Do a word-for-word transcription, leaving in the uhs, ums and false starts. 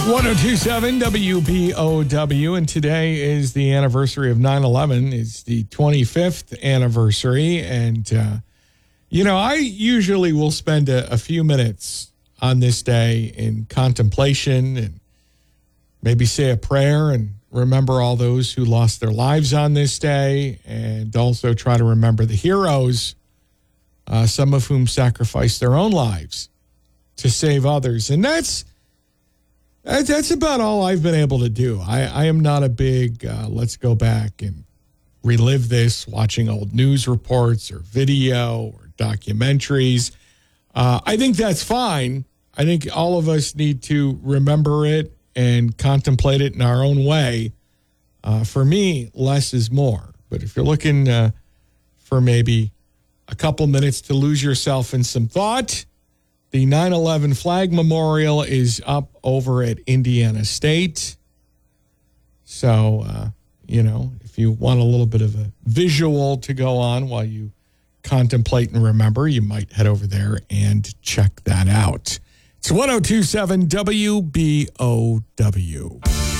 ten twenty-seven W B O W, and today is the anniversary of nine eleven. It's the twenty-fifth anniversary, and, uh, you know, I usually will spend a, a few minutes on this day in contemplation and maybe say a prayer and remember all those who lost their lives on this day, and also try to remember the heroes, uh, some of whom sacrificed their own lives to save others. And that's That's about all I've been able to do. I, I am not a big, uh, let's go back and relive this, watching old news reports or video or documentaries. Uh, I think that's fine. I think all of us need to remember it and contemplate it in our own way. Uh, for me, less is more. But if you're looking uh, for maybe a couple minutes to lose yourself in some thought, the nine eleven Flag Memorial is up over at Indiana State. So, uh, you know, if you want a little bit of a visual to go on while you contemplate and remember, you might head over there and check that out. It's ten twenty-seven W B O W.